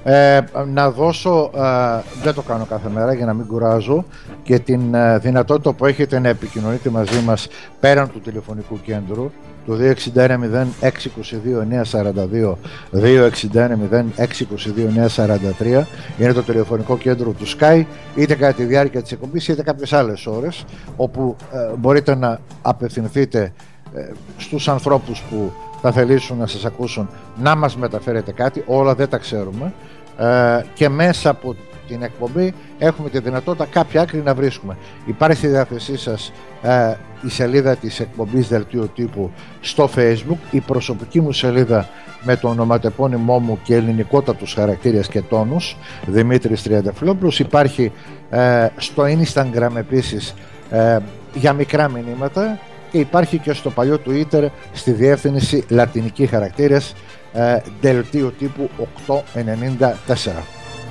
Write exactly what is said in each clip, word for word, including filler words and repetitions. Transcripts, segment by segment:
Ε, να δώσω, ε, δεν το κάνω κάθε μέρα για να μην κουράζω, και την ε, δυνατότητα που έχετε να επικοινωνείτε μαζί μας πέραν του τηλεφωνικού κέντρου, το δύο έξι ένα μηδέν έξι δύο δύο εννιά τέσσερα δύο, δύο έξι ένα μηδέν έξι δύο δύο εννιά τέσσερα τρία, είναι το τηλεφωνικό κέντρο του Sky, είτε κατά τη διάρκεια της εκπομπής είτε κάποιες άλλες ώρες, όπου ε, μπορείτε να απευθυνθείτε ε, στους ανθρώπους που θα θελήσουν να σας ακούσουν, να μας μεταφέρετε κάτι, όλα δεν τα ξέρουμε, ε, και μέσα από την εκπομπή έχουμε τη δυνατότητα κάποια άκρη να βρίσκουμε. Υπάρχει στη διάθεσή σας ε, η σελίδα της εκπομπής Δελτίου Τύπου στο Facebook, η προσωπική μου σελίδα με το ονοματεπώνυμό μου και ελληνικότατους χαρακτήρες και τόνους, Δημήτρης Τριανταφυλόπουλος. Υπάρχει ε, στο Instagram επίσης ε, για μικρά μηνύματα, και υπάρχει και στο παλιό Twitter στη διεύθυνση λατινικοί χαρακτήρες ε, Δελτίου Τύπου οκτακόσια ενενήντα τέσσερα.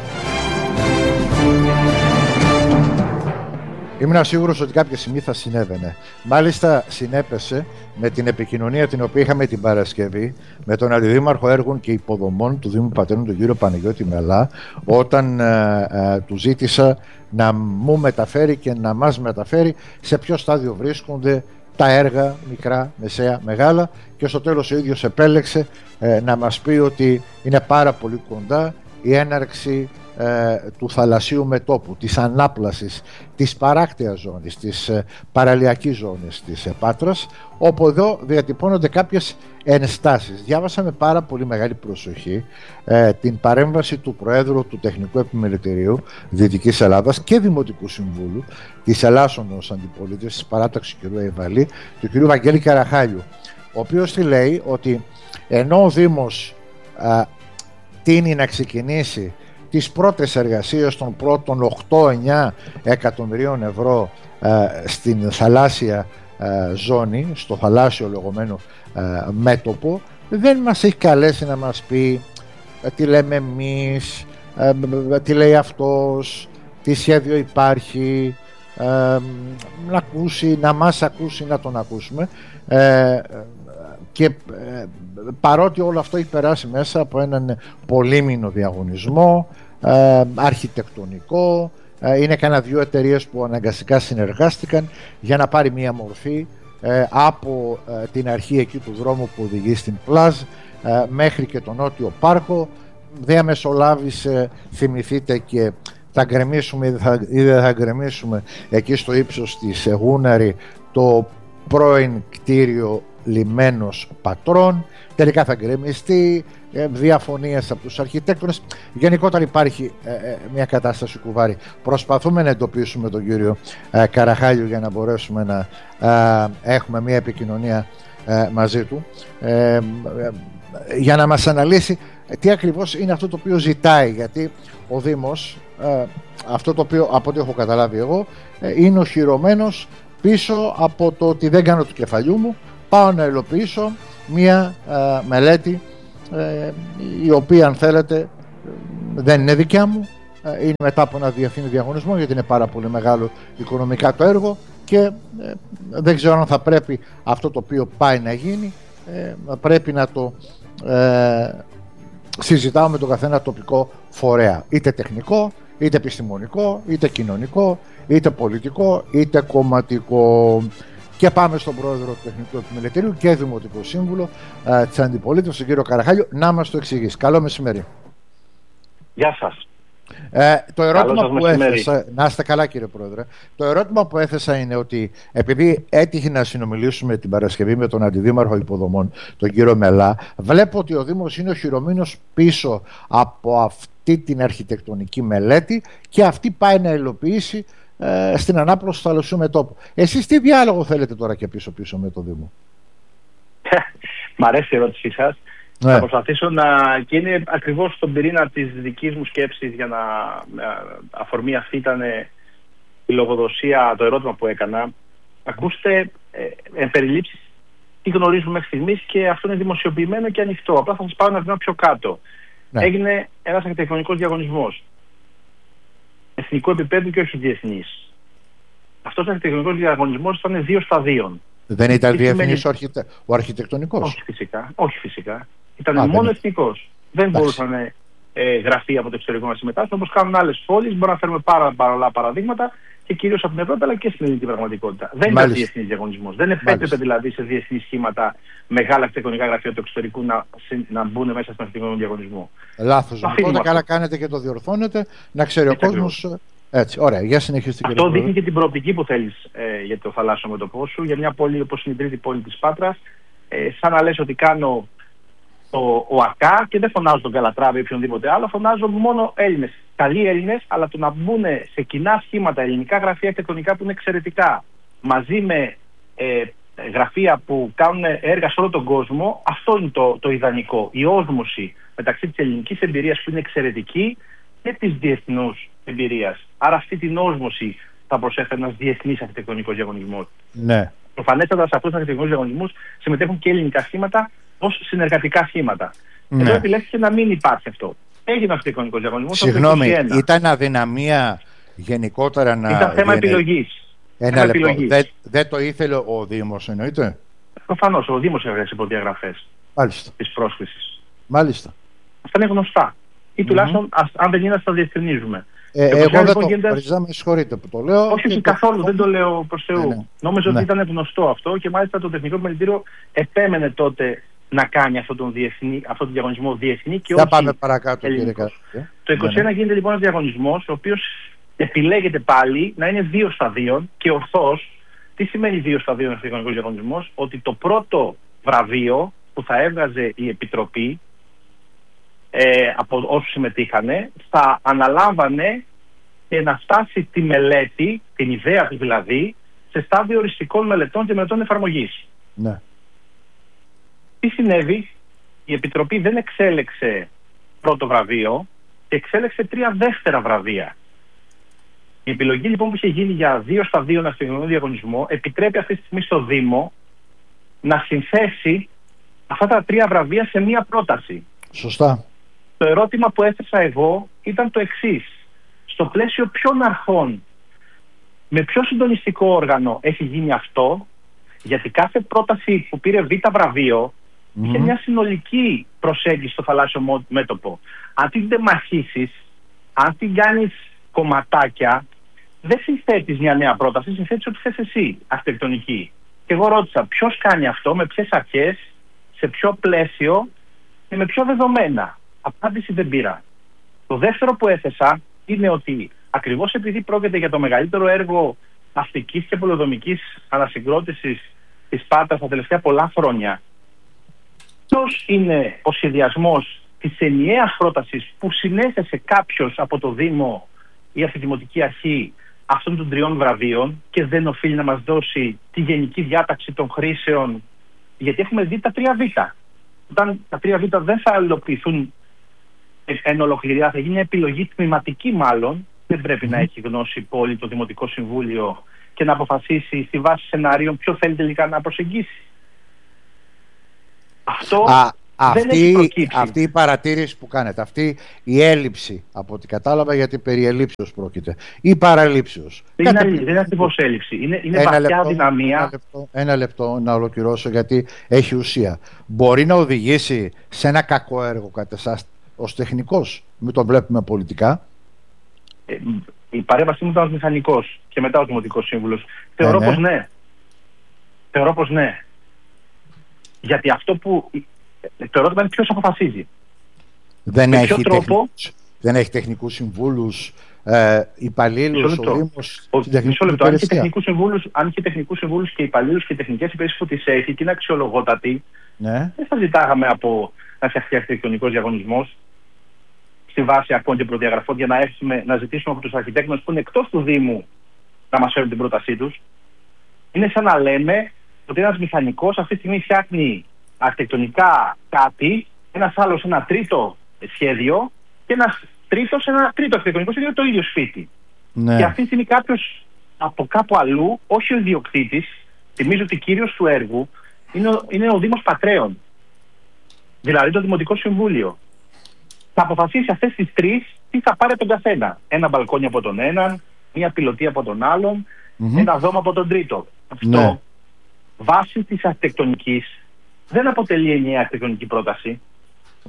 Ήμουν σίγουρος ότι κάποια στιγμή θα συνέβαινε. Μάλιστα συνέπεσε με την επικοινωνία την οποία είχαμε την Παρασκευή με τον Αντιδήμαρχο Έργων και Υποδομών του Δήμου Πατέρων, τον κύριο Παναγιώτη Μελά, όταν ε, ε, του ζήτησα να μου μεταφέρει και να μας μεταφέρει σε ποιο στάδιο βρίσκονται τα έργα, μικρά, μεσαία, μεγάλα, και στο τέλος ο ίδιος επέλεξε ε, να μας πει ότι είναι πάρα πολύ κοντά η έναρξη ε, του θαλασσίου μετώπου, της ανάπλασης της παράκτειας ζώνης, της ε, παραλιακής ζώνης της ε, Πάτρας, όπου εδώ διατυπώνονται κάποιες ενστάσεις. Διάβασα με πάρα πολύ μεγάλη προσοχή ε, την παρέμβαση του Προέδρου του Τεχνικού Επιμελητηρίου Δυτικής Ελλάδας και Δημοτικού Συμβούλου της Ελλάσσονος Αντιπολίτευσης της Παράταξης κ. Αϊβαλή, του κ. Βαγγέλη Καραχάλιου, ο οποίος τη λέει ότι ενώ ο Δήμος α, τείνει να ξεκινήσει τις πρώτες εργασίες των πρώτων οκτώ εννιά εκατομμυρίων ευρώ α, στην θαλάσσια α, ζώνη, στο θαλάσσιο λεγόμενο α, μέτωπο, δεν μας έχει καλέσει να μας πει α, τι λέμε εμείς, α, τι λέει αυτός, τι σχέδιο υπάρχει, α, να ακούσει, να μας ακούσει, να τον ακούσουμε. Ε, και ε, παρότι όλο αυτό έχει περάσει μέσα από έναν πολύμηνο διαγωνισμό ε, αρχιτεκτονικό, ε, είναι κανένα δύο εταιρείες που αναγκαστικά συνεργάστηκαν για να πάρει μία μορφή ε, από ε, την αρχή εκεί του δρόμου που οδηγεί στην Πλάζ ε, μέχρι και τον Νότιο Πάρκο. Διαμεσολάβησε, θυμηθείτε, και θα γκρεμίσουμε ή, θα, ή δεν θα γκρεμίσουμε εκεί στο ύψος της Γούναρη το πρώην κτίριο λιμένος Πατρών. Τελικά θα γκρεμιστεί, ε, διαφωνίες από τους αρχιτέκτονες. Γενικότερα υπάρχει ε, ε, μια κατάσταση κουβάρι. Προσπαθούμε να εντοπίσουμε τον κύριο ε, Καραχάλιου για να μπορέσουμε να ε, έχουμε μια επικοινωνία ε, μαζί του, ε, ε, για να μας αναλύσει τι ακριβώς είναι αυτό το οποίο ζητάει, γιατί ο Δήμος, ε, αυτό το οποίο από ό,τι έχω καταλάβει εγώ, ε, είναι οχυρωμένος πίσω από το ότι δεν κάνω του κεφαλιού μου, πάω να υλοποιήσω μία ε, μελέτη ε, η οποία, αν θέλετε, δεν είναι δικιά μου, ε, είναι μετά από ένα διευθύνη διαγωνισμό, γιατί είναι πάρα πολύ μεγάλο οικονομικά το έργο και ε, δεν ξέρω αν θα πρέπει αυτό το οποίο πάει να γίνει, ε, πρέπει να το ε, συζητάω με τον καθένα τοπικό φορέα, είτε τεχνικό, είτε επιστημονικό, είτε κοινωνικό, είτε πολιτικό, είτε κομματικό. Και πάμε στον Πρόεδρο του Τεχνικού Επιμελητηρίου και Δημοτικό Σύμβουλο ε, της Αντιπολίτευσης, τον κύριο Καραχάλιο, να μας το εξηγήσει. Καλό μεσημέρι. Γεια σας. Ε, το ερώτημα που μεσημέρι. έθεσα, να είστε καλά κύριε Πρόεδρε, το ερώτημα που έθεσα είναι ότι επειδή έτυχε να συνομιλήσουμε την Παρασκευή με τον Αντιδήμαρχο Υποδομών, τον κύριο Μελά, βλέπω ότι ο Δήμος είναι οχυρωμένος πίσω από αυτή την αρχιτεκτονική μελέτη και αυτή πάει να υλοποιήσει ε, στην ανάπλωση του θαλασσιού μετώπου. Εσείς τι διάλογο θέλετε τώρα και πίσω-πίσω με το Δήμο? Μ' αρέσει η ερώτησή σας. Ναι. Θα προσπαθήσω να... και είναι ακριβώς στον πυρήνα της δικής μου σκέψης, για να αφορμή αυτή ήταν η λογοδοσία, το ερώτημα που έκανα. Ακούστε, ε, εν περιλήψει, τι γνωρίζουμε μέχρι στιγμής, και αυτό είναι δημοσιοποιημένο και ανοιχτό. Απλά θα σας πάω ένα βήμα πιο κάτω. Ναι. Έγινε ένας αρχιτεκτονικός διαγωνισμός εθνικού επίπεδου και όχι διεθνής. Αυτός ο αρχιτεκτονικός διαγωνισμός ήταν δύο σταδίων. Δεν ήταν διεθνής ο, αρχιτε... ο αρχιτεκτονικός? Όχι φυσικά. Όχι φυσικά. Ήταν Α, μόνο δεν... εθνικός. Δεν Εντάξει. μπορούσαν ε, γραφεία από το εξωτερικό να συμμετάσχουν, όπως κάνουν άλλες πόλεις. Μπορούμε να φέρουμε πάρα πολλά παραδείγματα και κυρίως από την Ευρώπη αλλά και στην ελληνική πραγματικότητα. Δεν είναι διεθνής διαγωνισμός. Δεν επέτρεπε δηλαδή σε διεθνή σχήματα μεγάλα αρχιτεκτονικά γραφεία του εξωτερικού να, να μπουν μέσα στον αρχιτεκτονικό διαγωνισμό. Λάθος. Οπότε καλά κάνετε και το διορθώνετε, να ξέρει ο κόσμος. Έτσι, ωραία, για συνεχίστε. Αυτό δείχνει και την προοπτική που θέλεις ε, για το θαλάσσιο μέτωπό σου, για μια πόλη όπως είναι η τρίτη πόλη της Πάτρας. Ε, σαν να λες ότι κάνω το ΟΑΚΑ και δεν φωνάζω τον Καλατράβη ή οποιονδήποτε άλλο, φωνάζω μόνο Έλληνες. Καλοί Έλληνες, αλλά το να μπουν σε κοινά σχήματα ελληνικά γραφεία αρχιτεκτονικά που είναι εξαιρετικά, μαζί με ε, γραφεία που κάνουν έργα σε όλο τον κόσμο, αυτό είναι το, το ιδανικό. Η όσμωση μεταξύ της ελληνικής εμπειρίας που είναι εξαιρετική και της διεθνούς εμπειρίας. Άρα αυτή την όσμωση θα προσέφερε ένας διεθνής αρχιτεκτονικός διαγωνισμός. Ναι. Προφανέστατα σε αυτούς τους αρχιτεκτονικούς διαγωνισμούς συμμετέχουν και ελληνικά σχήματα ως συνεργατικά σχήματα. Ναι. Εδώ επιλέχθηκε να μην υπάρχει αυτό. Έγινε αρχιτεκτονικός διαγωνισμός. Συγγνώμη, ήταν αδυναμία γενικότερα να. Ήταν θέμα επιλογής. Ένα λεπτό. Δεν δε το ήθελε ο Δήμος, εννοείται. Προφανώς, ο Δήμος έβγαλε προδιαγραφές της πρόσκλησης. Μάλιστα. Αυτά είναι γνωστά. Ή τουλάχιστον, mm-hmm. ας, αν δεν είναι, ας τα διευκρινίζουμε. Ε, εγώ δεν λοιπόν, το γίνεται... με συγχωρείτε που το λέω. Όχι, όχι καθόλου, το... δεν το λέω προς Θεού. Ναι, ναι. Νόμιζα ναι. ότι ήταν γνωστό αυτό και μάλιστα το Τεχνικό Επιμελητήριο επέμενε τότε να κάνει αυτόν τον, διεθνή, αυτόν τον διαγωνισμό διεθνή και όχι. Θα πάμε παρακάτω, κύριε Κάτω. Το είκοσι ένα ναι, ναι. γίνεται λοιπόν ένας διαγωνισμός, ο οποίος επιλέγεται πάλι να είναι δύο σταδίων και ορθώς. Τι σημαίνει δύο σταδίων αρχιτεκτονικός διαγωνισμός? Ότι το πρώτο βραβείο που θα έβγαζε η Επιτροπή ε, από όσους συμμετείχανε θα αναλάμβανε και να φτάσει τη μελέτη, την ιδέα του δηλαδή, σε στάδιο οριστικών μελετών και μελετών εφαρμογής. Ναι. Τι συνέβη? Η Επιτροπή δεν εξέλεξε πρώτο βραβείο και εξέλεξε τρία δεύτερα βραβεία. Η επιλογή λοιπόν που είχε γίνει για δύο σταδίων αρχιτεκτονικό διαγωνισμό επιτρέπει αυτή τη στιγμή στο Δήμο να συνθέσει αυτά τα τρία βραβεία σε μία πρόταση. Σωστά. Το ερώτημα που έθεσα εγώ ήταν το εξής. Στο πλαίσιο ποιων αρχών, με ποιο συντονιστικό όργανο έχει γίνει αυτό? Γιατί κάθε πρόταση που πήρε β' βραβείο mm-hmm. είχε μια συνολική προσέγγιση στο θαλάσσιο μέτωπο. Αν την τεμαχίσεις, αν την κάνεις κομματάκια, δεν συνθέτεις μια νέα πρόταση, συνθέτεις ό,τι θες εσύ, αρχιτεκτονική. Και εγώ ρώτησα ποιος κάνει αυτό, με ποιες αρχές, σε ποιο πλαίσιο και με ποιο δεδομένα. Απάντηση δεν πήρα. Το δεύτερο που έθεσα είναι ότι ακριβώς επειδή πρόκειται για το μεγαλύτερο έργο αστικής και πολεοδομικής ανασυγκρότησης της Πάτρας τα τελευταία πολλά χρόνια, ποιος είναι ο σχεδιασμός της ενιαίας πρότασης που συνέθεσε κάποιος από το Δήμο ή από τη Δημοτική Αρχή αυτών των τριών βραβείων και δεν οφείλει να μας δώσει τη γενική διάταξη των χρήσεων, γιατί έχουμε δει τα τρία β. Όταν τα τρία β δεν θα υλοποιηθούν εν ολοκληρία, θα γίνει μια επιλογή τμηματική μάλλον, δεν πρέπει mm. να έχει γνώση η πόλη, το Δημοτικό Συμβούλιο και να αποφασίσει στη βάση σενάριων ποιο θέλει τελικά να προσεγγίσει. Αυτό Α, δεν αυτή, έχει προκύψει. Αυτή η παρατήρηση που κάνετε, αυτή η έλλειψη, από ό,τι κατάλαβα, γιατί περί ελλείψεως πρόκειται, ή παραλήψεως. Δεν Κάτε... είναι, είναι ακριβώς έλλειψη, είναι, είναι ένα βαθιά λεπτό, δυναμία. Ένα λεπτό, ένα λεπτό να ολοκληρώσω, γιατί έχει ουσία. Μπορεί να οδηγήσει σε ένα κακό έργο κατά εσάς ως τεχνικός, μην το βλέπουμε πολιτικά. Ε, η παρέμβασή μου ήταν ως μηχανικός και μετά ως Δημοτικός Σύμβουλος. Θεωρώ ε, ναι. πως ναι. Θεωρώ πως ναι. Γιατί αυτό που... Το ερώτημα είναι ποιος αποφασίζει. Δεν, με έχει, τρόπο... τεχνικούς, δεν έχει τεχνικούς συμβούλους, ε, υπαλλήλους, ο Δήμος... Μισό λεπτό. Αν είχε τεχνικούς συμβούλους, αν είχε τεχνικούς συμβούλους και υπαλλήλους και τεχνικές υπηρεσίες που τις έχει και είναι αξιολογότατοι, ναι. δεν θα ζητάγαμε από να φτιαχτεί αρχιτεκτονικός διαγωνισμός στη βάση αρχών και προδιαγραφών για να, έρθουμε, να ζητήσουμε από τους αρχιτέκτονες που είναι εκτός του Δήμου να μας φέρουν την πρότασή τους. Είναι σαν να λέμε ότι ένας μηχανικός αυτή τη στιγμή φτιάχνει αρχιτεκτονικά κάτι, ένας άλλος ένα τρίτο σχέδιο και ένας τρίτος ένα τρίτο αρχιτεκτονικό σχέδιο το ίδιο σπίτι. Ναι. Και αυτή τη στιγμή κάποιος από κάπου αλλού, όχι ο ιδιοκτήτης, θυμίζω ότι κύριος του έργου είναι ο, είναι ο Δήμος Πατρέων, δηλαδή το Δημοτικό Συμβούλιο. Θα αποφασίσει αυτές τις τρεις τι θα πάρει τον καθένα. Ένα μπαλκόνι από τον έναν, μία πιλωτή από τον άλλον, mm-hmm. ένα δώμα από τον τρίτο. Αυτό ναι. βάσει της αρχιτεκτονικής δεν αποτελεί ενιαία αρχιτεκτονική πρόταση.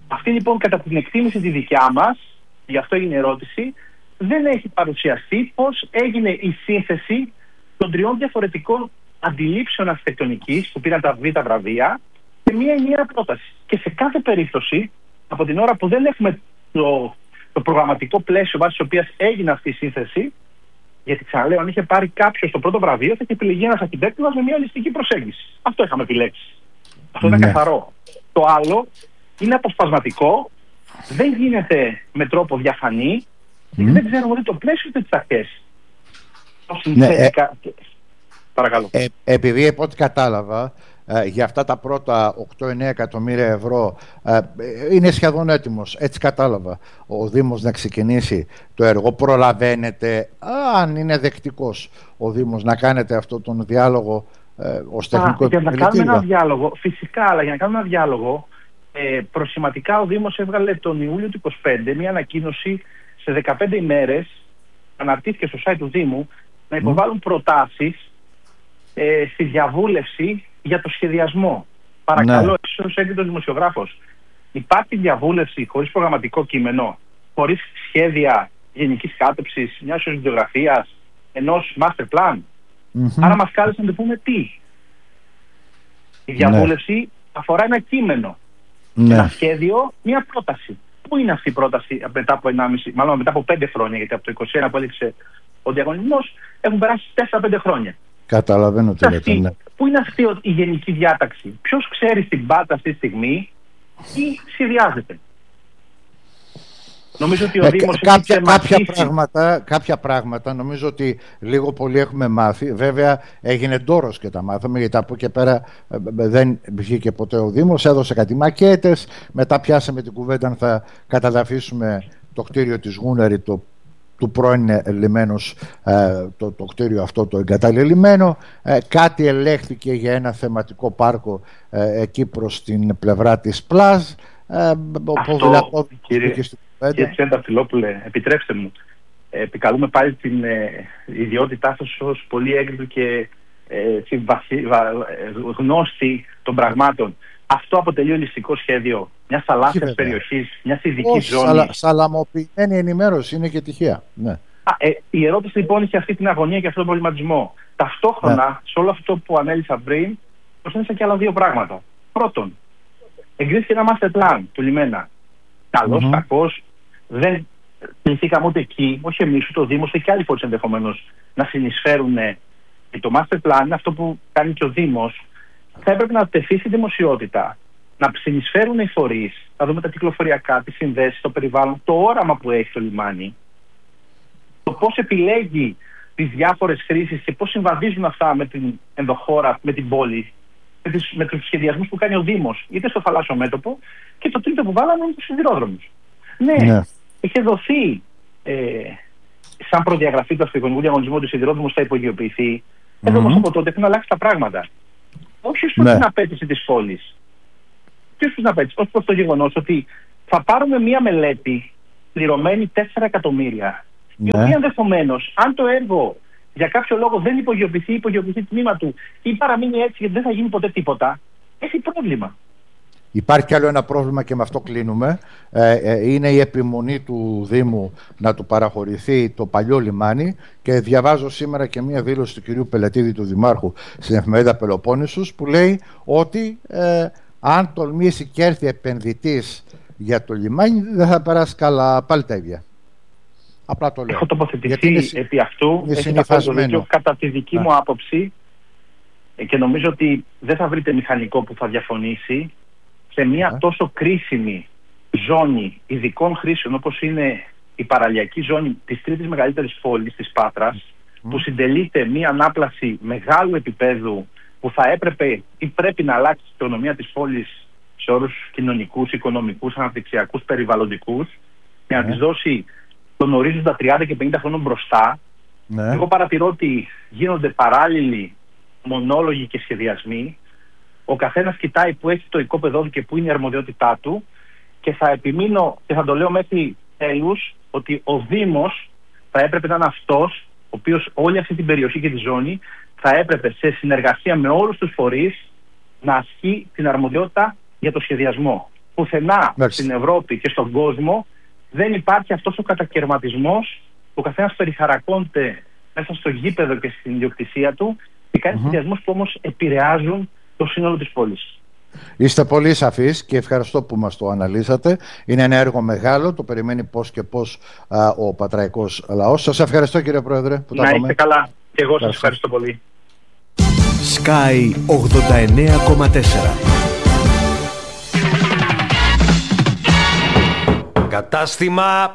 Αυτή λοιπόν, κατά την εκτίμηση τη δικιά μας, γι' αυτό έγινε ερώτηση, δεν έχει παρουσιαστεί πώς έγινε η σύνθεση των τριών διαφορετικών αντιλήψεων αρχιτεκτονικής που πήραν τα β' βραβεία σε μία ενιαία πρόταση. Και σε κάθε περίπτωση, από την ώρα που δεν έχουμε το, το προγραμματικό πλαίσιο βάσει της οποίας έγινε αυτή η σύνθεση, γιατί ξαναλέω, αν είχε πάρει κάποιο το πρώτο βραβείο, θα είχε επιλεγεί ένας αρχιτέκτονας με μια ολιστική προσέγγιση. Αυτό είχαμε επιλέξει. Αυτό ήταν ναι. καθαρό. Το άλλο είναι αποσπασματικό, δεν γίνεται με τρόπο διαφανή, mm. και δεν ξέρουμε ότι το πλαίσιο της αρχές. Ναι, ε, Παρακαλώ. Ε, επειδή από ό,τι κατάλαβα, ε, για αυτά τα πρώτα οκτώ εννέα εκατομμύρια ευρώ ε, είναι σχεδόν έτοιμος, έτσι κατάλαβα, ο Δήμος να ξεκινήσει το έργο. Προλαβαίνετε, αν είναι δεκτικός ο Δήμος, να κάνετε αυτό τον διάλογο ε, ως τεχνικό επιμελητή? Για να κάνουμε ένα διάλογο, φυσικά, αλλά για να κάνουμε ένα διάλογο, ε, προσηματικά ο Δήμος έβγαλε τον Ιούλιο του είκοσι πέντε μια ανακοίνωση σε δεκαπέντε ημέρες, αναρτήθηκε στο site του Δήμου, να υποβάλουν mm. προτάσεις ε, στη διαβούλευση για το σχεδιασμό. Παρακαλώ, εσείς ως έγκριτος δημοσιογράφος, υπάρχει διαβούλευση χωρίς προγραμματικό κείμενο, χωρίς σχέδια γενικής κάτεψης, μιας ιδιογραφίας, ενός master plan? Mm-hmm. Άρα μας κάλεσαν να το πούμε τι. Η διαβούλευση ναι. αφορά ένα κείμενο, ναι. ένα σχέδιο, μια πρόταση. Πού είναι αυτή η πρόταση μετά από ενάμιση, μάλλον μετά από πέντε χρόνια, γιατί από το είκοσι ένα που έληξε ο διαγωνισμός έχουν περάσει τέσσερα πέντε χρόνια. Καταλαβαίνω τι λέτε. Ναι. Πού είναι αυτή η γενική διάταξη? Ποιος ξέρει στην πάτα αυτή τη στιγμή ή σχεδιάζεται? Νομίζω ότι ο ε, Δήμος κάποια, έχει κάποια, πράγματα, κάποια πράγματα νομίζω ότι λίγο πολύ έχουμε μάθει. Βέβαια έγινε ντόρος και τα μάθαμε, γιατί από εκεί πέρα ε, δεν βγήκε ποτέ ο Δήμος, έδωσε κάτι μακέτες, μετά πιάσαμε την κουβέντα αν θα καταδαφίσουμε το κτίριο της Γούναρη, το του πρώην λιμένος, ε, το, το κτίριο αυτό το εγκαταλελειμμένο. Ε, κάτι ελέγχθηκε για ένα θεματικό πάρκο ε, εκεί προς την πλευρά της Πλάζ. Ε, αυτό, κύριε, κύριε Τσενταφυλόπουλε, επιτρέψτε μου, ε, επικαλούμε πάλι την ε, ιδιότητά σας ως πολύ έγκριτου και ε, βασι, βα, γνώστη των πραγμάτων. Αυτό αποτελεί ολιστικό σχέδιο μιας θαλάσσιας περιοχής, μιας ειδικής ζώνης. Σαλα, σαλαμοποιημένη ενημέρωση, είναι και τυχαία. Ναι. Α, ε, η ερώτηση λοιπόν είχε αυτή την αγωνία και αυτόν τον προβληματισμό. Ταυτόχρονα, ναι. σε όλο αυτό που ανέλησα πριν, προσθέσα και άλλα δύο πράγματα. Πρώτον, εγκρίθηκε ένα master plan του λιμένα. Καλός, mm-hmm. κακός, δεν πληθήκαμε ούτε εκεί, όχι εμείς, ούτε ο Δήμος, και άλλοι φορείς ενδεχομένως να συνεισφέρουν. Και το master plan είναι αυτό που κάνει και ο Δήμος. Θα έπρεπε να τεθεί στη δημοσιότητα, να συνεισφέρουν οι φορείς, να δούμε τα κυκλοφοριακά, τις συνδέσεις, το περιβάλλον, το όραμα που έχει το λιμάνι, το πώς επιλέγει τις διάφορες χρήσεις και πώς συμβαδίζουν αυτά με την ενδοχώρα, με την πόλη, με, τις, με τους σχεδιασμούς που κάνει ο Δήμος, είτε στο θαλάσσιο μέτωπο, και το τρίτο που βάλαμε είναι τους σιδηρόδρομους. Ναι, ναι, είχε δοθεί ε, σαν προδιαγραφή του αρχιτεκτονικού διαγωνισμού του σιδηρόδρομου θα υπογειοποιηθεί. Mm-hmm. Εδώ όμως από τότε έχουν αλλάξει τα πράγματα. Όχι ως προς ναι. την απέτηση της πόλης. Και ως προς την απέτηση, ως προς το γεγονός ότι θα πάρουμε μία μελέτη πληρωμένη τέσσερα εκατομμύρια, ναι. η οποία ενδεχομένως, αν το έργο για κάποιο λόγο δεν υπογειοποιηθεί, υπογειοποιηθεί τμήμα του ή παραμείνει έτσι γιατί δεν θα γίνει ποτέ τίποτα, έχει πρόβλημα. Υπάρχει κι άλλο ένα πρόβλημα και με αυτό κλείνουμε. Ε, ε, είναι η επιμονή του Δήμου να του παραχωρηθεί το παλιό λιμάνι, και διαβάζω σήμερα και μία δήλωση του κυρίου Πελετίδη, του Δημάρχου, στην εφημερίδα Πελοπόννησος, που λέει ότι ε, αν τολμήσει και έρθει επενδυτής για το λιμάνι δεν θα περάσει καλά. Πάλι τα ίδια. Απλά το λέω. Έχω τοποθετηθεί είναι, επί αυτού. Έχει κατά τη δική Α. μου άποψη, και νομίζω ότι δεν θα βρείτε μηχανικό που θα διαφωνήσει, σε μια yeah. τόσο κρίσιμη ζώνη ειδικών χρήσεων όπως είναι η παραλιακή ζώνη της τρίτης μεγαλύτερης πόλης της Πάτρας, mm. που συντελείται μια ανάπλαση μεγάλου επίπεδου που θα έπρεπε ή πρέπει να αλλάξει η οικονομία της πόλης σε όρους κοινωνικούς, οικονομικούς, αναπτυξιακούς, περιβαλλοντικούς, και yeah. να της δώσει τον ορίζοντα τριάντα και πενήντα χρόνων μπροστά. Yeah. Εγώ παρατηρώ ότι γίνονται παράλληλοι μονόλογοι και σχεδιασμοί. Ο καθένας κοιτάει που έχει το οικόπεδό του και που είναι η αρμοδιότητά του, και θα επιμείνω και θα το λέω μέχρι τέλους ότι ο Δήμος θα έπρεπε να είναι αυτός ο οποίος όλη αυτή την περιοχή και τη ζώνη θα έπρεπε σε συνεργασία με όλους τους φορείς να ασκεί την αρμοδιότητα για το σχεδιασμό. Πουθενά στην Ευρώπη και στον κόσμο δεν υπάρχει αυτός ο κατακαιρματισμός, ο καθένας περιχαρακώνεται μέσα στο γήπεδο και στην ιδιοκτησία του και κάνει συνδυασμούς mm-hmm. που όμως επηρεάζουν το σύνολο της πόλης. Είστε πολύ σαφείς και ευχαριστώ που μας το αναλύσατε. Είναι ένα έργο μεγάλο, το περιμένει πώς και πώς α, ο πατραϊκός λαός. Σας ευχαριστώ, κύριε Πρόεδρε, που τα Να είπαμε. είστε καλά και εγώ σας ευχαριστώ πολύ. Sky ογδόντα εννέα κόμμα τέσσερα. Κατάστημα.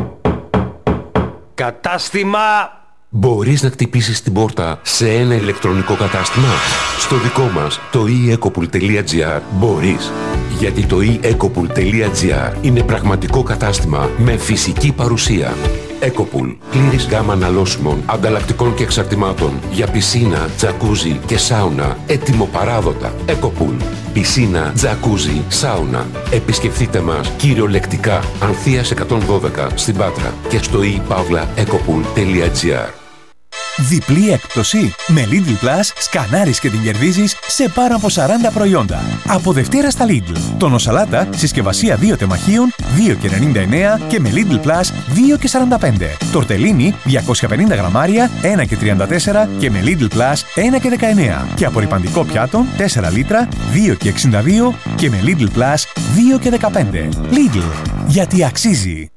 Κατάστημα. Μπορείς να χτυπήσεις την πόρτα σε ένα ηλεκτρονικό κατάστημα? Στο δικό μας, το e ecopool τελεία gr, μπορείς. Γιατί το e ecopool τελεία gr είναι πραγματικό κατάστημα με φυσική παρουσία. Ecopool. Πλήρης γάμα αναλώσιμων, ανταλλακτικών και εξαρτημάτων για πισίνα, τζακούζι και σάουνα. Έτοιμο-παράδοτα. Ecopool. Πισίνα, τζακούζι, σάουνα. Επισκεφτείτε μας κυριολεκτικά Ανθείας εκατόν δώδεκα στην Πάτρα και στο e pavla ecopool τελεία gr. Διπλή έκπτωση. Με Lidl Plus σκανάρεις και την κερδίζεις σε πάνω από σαράντα προϊόντα. Από Δευτέρα στα Lidl. Τόνο σαλάτα, συσκευασία δύο τεμαχίων, δύο και ενενήντα εννέα και με Lidl Plus δύο και σαράντα πέντε. Τορτελίνι, διακόσια πενήντα γραμμάρια, ένα και τριάντα τέσσερα και με Lidl Plus ένα και δεκαεννέα. Και απορρυπαντικό πιάτο, τέσσερα λίτρα, δύο και εξήντα δύο και με Lidl Plus δύο και δεκαπέντε. Lidl. Γιατί αξίζει.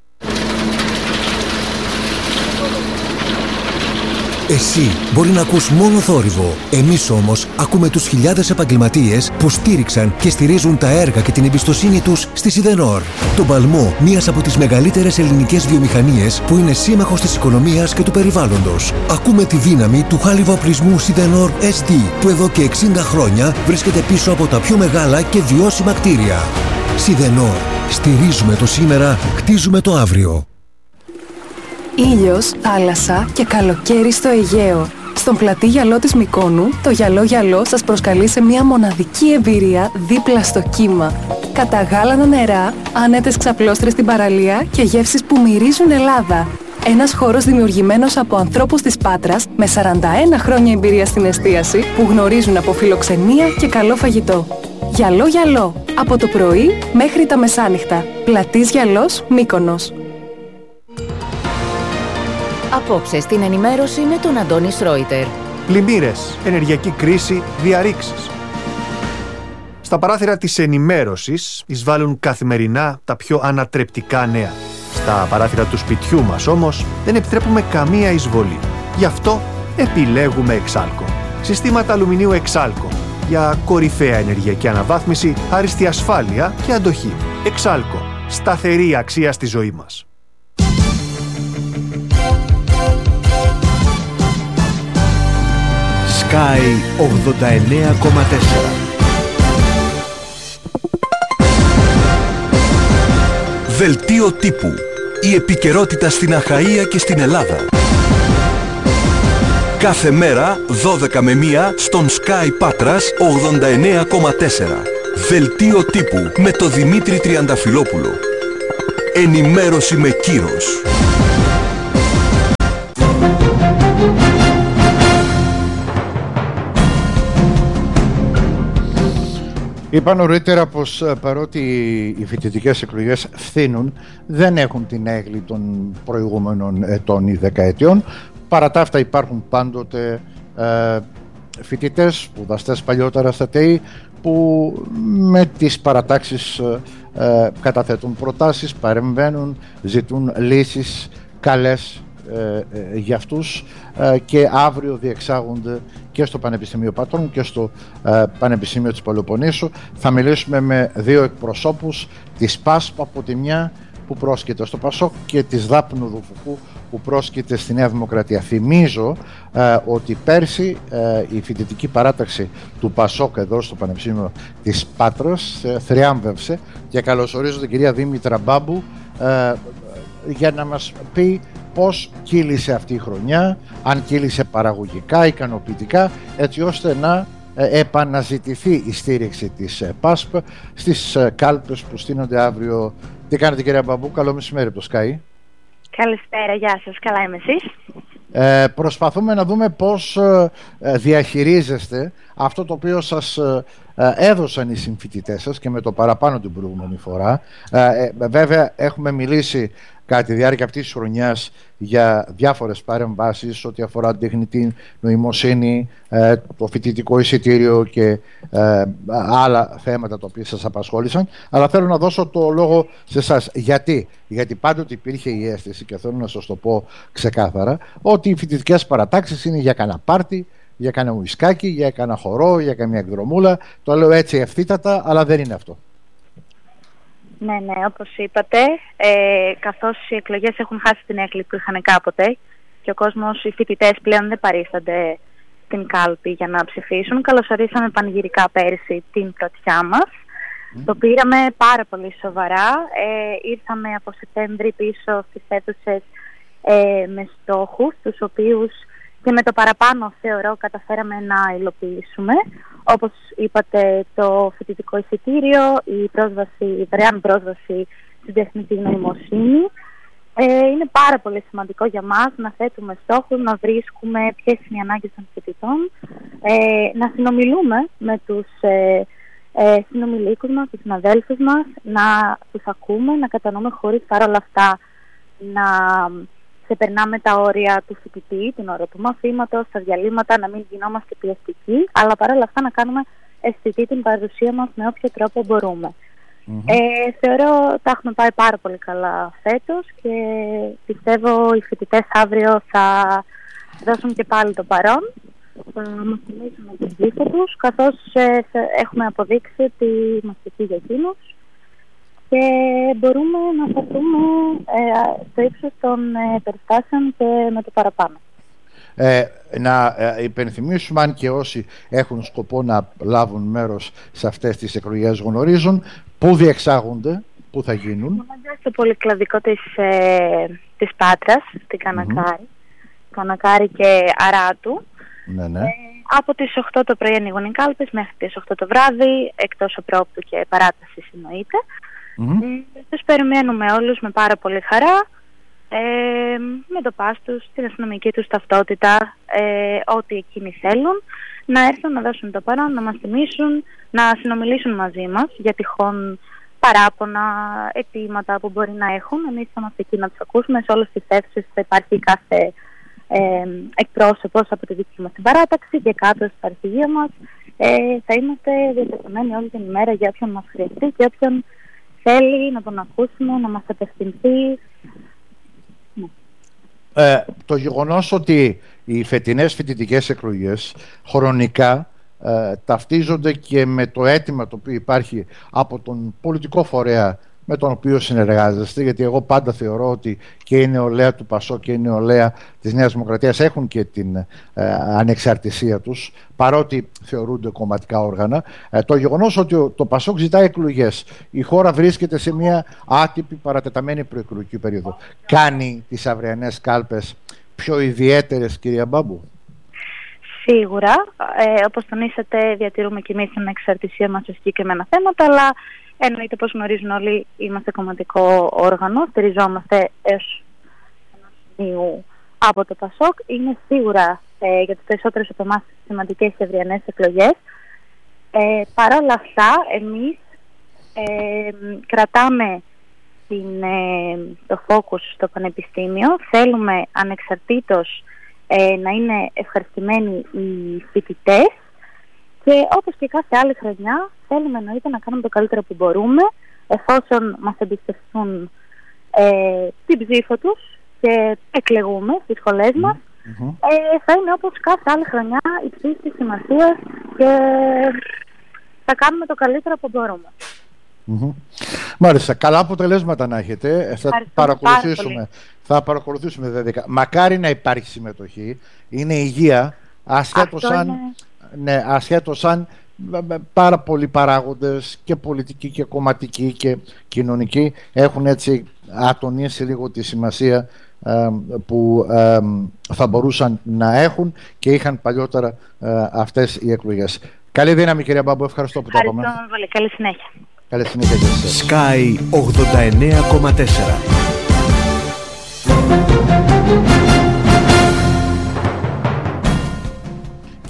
Εσύ μπορεί να ακούς μόνο θόρυβο. Εμείς όμως ακούμε τους χιλιάδες επαγγελματίες που στήριξαν και στηρίζουν τα έργα και την εμπιστοσύνη τους στη Σιδενόρ. Τον παλμό μιας από τις μεγαλύτερες ελληνικές βιομηχανίες που είναι σύμμαχος της οικονομίας και του περιβάλλοντος. Ακούμε τη δύναμη του χάλιβα-οπλισμού Σιδενόρ ες ντι που εδώ και εξήντα χρόνια βρίσκεται πίσω από τα πιο μεγάλα και βιώσιμα κτίρια. Σιδενόρ. Στηρίζουμε το σήμερα, χτίζουμε το αύριο. Ήλιος, θάλασσα και καλοκαίρι στο Αιγαίο. Στον πλατή γυαλό της Μυκόνου, το γυαλό γυαλό σας προσκαλεί σε μια μοναδική εμπειρία δίπλα στο κύμα. Καταγάλανα νερά, άνετες ξαπλώστρες στην παραλία και γεύσεις που μυρίζουν Ελλάδα. Ένας χώρος δημιουργημένος από ανθρώπους της Πάτρας με σαράντα ένα χρόνια εμπειρία στην εστίαση που γνωρίζουν από φιλοξενία και καλό φαγητό. Γυαλό γυαλό, από το πρωί μέχρι τα μεσάνυχτα. Πλατής γυαλός Μύκονος. Απόψε στην ενημέρωση με τον Αντώνη Σρόιτερ. Πλημμύρες, ενεργειακή κρίση, διαρρήξεις. Στα παράθυρα της ενημέρωσης εισβάλλουν καθημερινά τα πιο ανατρεπτικά νέα. Στα παράθυρα του σπιτιού μας όμως δεν επιτρέπουμε καμία εισβολή. Γι' αυτό επιλέγουμε Εξάλκο. Συστήματα αλουμινίου Εξάλκο για κορυφαία ενεργειακή αναβάθμιση, άριστη ασφάλεια και αντοχή. Εξάλκο. Σταθερή αξία στη ζωή μας. Sky ογδόντα εννέα κόμμα τέσσερα. Δελτίο τύπου. Η επικαιρότητα στην Αχαΐα και στην Ελλάδα. Κάθε μέρα δώδεκα με μία στον Sky Πάτρας ογδόντα εννέα κόμμα τέσσερα. Δελτίο τύπου με το Δημήτρη Τριανταφυλόπουλο. Ενημέρωση με κύρος. Είπα νωρίτερα πως παρότι οι φοιτητικές εκλογές φθήνουν, δεν έχουν την έγκλη των προηγούμενων ετών ή δεκαετιών. Παρά τα αυτά υπάρχουν πάντοτε ε, φοιτητές, σπουδαστές παλιότερα στα ΤΕΙ, που με τις παρατάξεις ε, καταθέτουν προτάσεις, παρεμβαίνουν, ζητούν λύσεις καλές ε, ε, για αυτούς ε, και αύριο διεξάγονται και στο Πανεπιστήμιο Πατρών και στο ε, Πανεπιστήμιο της Πελοποννήσου. Θα μιλήσουμε με δύο εκπροσώπους της ΠΑΣΠ από τη μια που πρόσκειται στο ΠΑΣΟΚ και της Δάπνου Δουφουκού που πρόσκειται στη Νέα Δημοκρατία. Θυμίζω ε, ότι πέρσι ε, η φοιτητική παράταξη του ΠΑΣΟΚ εδώ στο Πανεπιστήμιο της Πάτρας ε, θριάμβευσε και καλωσορίζω την κυρία Δήμητρα Μπάμπου ε, για να μας πει πώς κύλησε αυτή η χρονιά, αν κύλησε παραγωγικά, ικανοποιητικά, έτσι ώστε να ε, επαναζητηθεί η στήριξη της ε, ΠΑΣΠ στις ε, κάλπες που στείνονται αύριο. Τι κάνετε κυρία Μπαμπού, καλό μεσημέρι από το Sky. Καλησπέρα, γεια σας, καλά είμαι εσείς. Ε, προσπαθούμε να δούμε πώς ε, διαχειρίζεστε αυτό το οποίο σας ε, έδωσαν οι συμφοιτητές σας και με το παραπάνω την προηγούμενη φορά. Ε, ε, βέβαια έχουμε μιλήσει κατά τη διάρκεια αυτής της χρονιάς για διάφορες παρεμβάσεις ό,τι αφορά την τεχνητή νοημοσύνη, ε, το φοιτητικό εισιτήριο και ε, άλλα θέματα τα οποία σας απασχόλησαν. Αλλά θέλω να δώσω το λόγο σε εσάς. Γιατί? Γιατί πάντοτε υπήρχε η αίσθηση, και θέλω να σας το πω ξεκάθαρα, ότι οι φοιτητικές παρατάξεις είναι για κανένα πάρτι, για κανένα ουισκάκι, για κανένα χορό, για καμία εκδρομούλα. Το λέω έτσι ευθύτατα, αλλά δεν είναι αυτό. Ναι, ναι, όπως είπατε, ε, καθώς οι εκλογές έχουν χάσει την έκκληση που είχαν κάποτε και ο κόσμος, οι φοιτητές πλέον δεν παρίστανται στην κάλπη για να ψηφίσουν, καλωσορίσαμε πανηγυρικά πέρυσι την πρωτιά μας. Mm. Το πήραμε πάρα πολύ σοβαρά. Ε, ήρθαμε από Σεπτέμβρη πίσω στις αίθουσες ε, με στόχους, τους οποίους και με το παραπάνω θεωρώ καταφέραμε να υλοποιήσουμε. Όπως είπατε, το φοιτητικό εισιτήριο, η πρόσβαση, η δωρεάν πρόσβαση στην τεχνητή νοημοσύνη. Ε, είναι πάρα πολύ σημαντικό για μας να θέτουμε στόχους, να βρίσκουμε ποιες είναι οι ανάγκες των φοιτητών, ε, να συνομιλούμε με τους ε, ε, συνομιλίκους μας, τους συναδέλφους μας, να τους ακούμε, να κατανοούμε χωρίς παρόλα αυτά να ξεπερνάμε τα όρια του φοιτητή, την ώρα του μαθήματος, τα διαλύματα, να μην γινόμαστε πιεστικοί, αλλά παρόλα αυτά να κάνουμε αισθητή την παρουσία μας με όποιο τρόπο μπορούμε. Mm-hmm. Ε, θεωρώ ότι τα έχουμε πάει πάρα πολύ καλά φέτος και πιστεύω οι φοιτητές αύριο θα δώσουν και πάλι το παρόν. Θα μας θυμίσουμε την ψήφο τους, καθώς ε, έχουμε αποδείξει ότι είμαστε εκεί για εκείνους και μπορούμε να σταθούμε ε, στο ύψος των ε, περιστάσεων και με το παραπάνω. Ε, να ε, υπενθυμίσουμε, αν και όσοι έχουν σκοπό να λάβουν μέρος σε αυτές τις εκλογές γνωρίζουν, πού διεξάγονται, πού θα γίνουν. Στο πολυκλαδικό της, ε, της Πάτρας, στην Κανακάρη, mm-hmm. Κανακάρη και Αράτου. Ναι, ναι. Ε, από τις οκτώ το πρωί ανοίγουν οι κάλπες μέχρι τις οκτώ το βράδυ, εκτός οπρόπτου και παράταση εννοείται. Mm-hmm. Ε, τους περιμένουμε όλους με πάρα πολύ χαρά, ε, με το πας τους, την αστυνομική τους ταυτότητα, ε, ό,τι εκείνοι θέλουν, να έρθουν να δώσουν το παρόν, να μας θυμίσουν, να συνομιλήσουν μαζί μας για τυχόν παράπονα, αιτήματα που μπορεί να έχουν. Εμείς θα είμαστε εκεί να τους ακούσουμε. Σε όλες τις αίθουσες θα υπάρχει κάθε ε, εκπρόσωπος από τη δική μας την παράταξη και κάτω στα αρχηγεία μας. Ε, θα είμαστε διατεθειμένοι όλη την ημέρα για όποιον μας χρειαστεί και όποιον θέλει να τον ακούσουμε, να μας απευθυνθεί. Ε, το γεγονός ότι οι φετινές φοιτητικές εκλογές χρονικά ε, ταυτίζονται και με το αίτημα το οποίο υπάρχει από τον πολιτικό φορέα με τον οποίο συνεργάζεστε, γιατί εγώ πάντα θεωρώ ότι και η νεολαία του ΠΑΣΟ και η νεολαία της Νέας Δημοκρατίας έχουν και την ε, ανεξαρτησία τους, παρότι θεωρούνται κομματικά όργανα. Ε, το γεγονός ότι το ΠΑΣΟΚ ζητάει εκλογές, η χώρα βρίσκεται σε μια άτυπη παρατεταμένη προεκλογική περίοδο, κάνει τις αυριανές κάλπες πιο ιδιαίτερες, κυρία Μπάμπου? Σίγουρα. Ε, όπως τονίσατε, διατηρούμε και εμείς την εξαρτησία μας σε συγκεκριμένα θέματα, αλλά εννοείται, πως γνωρίζουν όλοι, είμαστε κομματικό όργανο, στηριζόμαστε έως ενός σημείου από το ΠΑΣΟΚ. Είναι σίγουρα ε, για τους περισσότερους από εμάς σημαντικές και αυριανές εκλογές. Ε, Παρ' όλα αυτά, εμείς ε, κρατάμε την, ε, το focus στο πανεπιστήμιο. Θέλουμε ανεξαρτήτως ε, να είναι ευχαριστημένοι οι φοιτητές και όπως και κάθε άλλη χρονιά θέλουμε εννοείται να κάνουμε το καλύτερο που μπορούμε, εφόσον μας εμπιστευτούν ε, την ψήφο τους και εκλεγούμε στις σχολές μας. Mm-hmm. ε, θα είναι όπως κάθε άλλη χρονιά υψής της σημασίας και θα κάνουμε το καλύτερο που μπορούμε. Mm-hmm. Μάλιστα, καλά αποτελέσματα να έχετε. Θα παρακολουθήσουμε, θα παρακολουθήσουμε βέβαια. Μακάρι να υπάρχει συμμετοχή. Είναι υγεία, ασχέτως αν, είναι... ναι, ασχέτως αν πάρα πολλοί παράγοντες και πολιτικοί και κομματικοί και κοινωνικοί έχουν έτσι ατονίσει λίγο τη σημασία ε, που ε, θα μπορούσαν να έχουν και είχαν παλιότερα ε, αυτές οι εκλογές. Καλή δύναμη, κυρία Μπάμπου, ευχαριστώ που τα είπαμε. Ευχαριστώ πολύ, καλή συνέχεια. Καλή συνέχεια και εσείς. Sky ογδόντα εννέα κόμμα τέσσερα.